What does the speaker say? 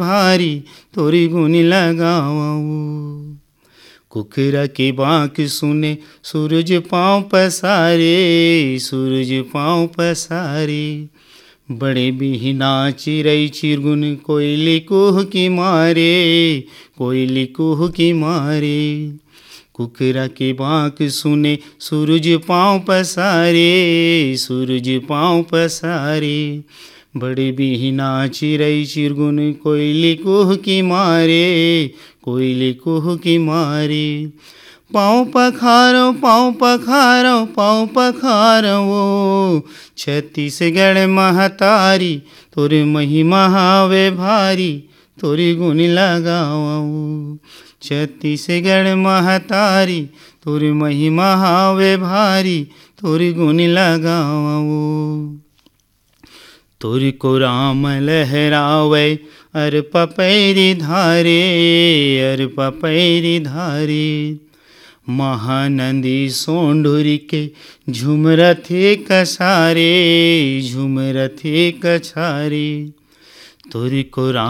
भारी तोरी गुण लगाऊं। कुकरा की बाँक सुने सूरज पाँव पसारे, सूरज पाँव पसारे। बड़े बिहना चिरई चिरगुन कोयली कुह की मारे, कोयली कुह की मारे। कुकरा की बाँक सुने सूरज पाँव पसारे, सूरज पाँव पसारे। बड़े बिहना चिरई चिरगुन कोयली कुह की मारे, कोयली कुह की मारे। पाँव पखारो पाँव पखारो पाँव पखारो, छत्तीसगढ़ महतारी तोरे महिमा हावे भारी तोरे गुण लगाऊं। छत्तीसगढ़ महतारी तोरे महिमा हावे भारी तोरे गुण लगाऊं। तोरी को राम लहरावे अर पपैरी धारे, अर पपैरी धारे। महानंदी सोंढुरी के झुमरथे कसारे, झुमरथे कछारे। तोरी को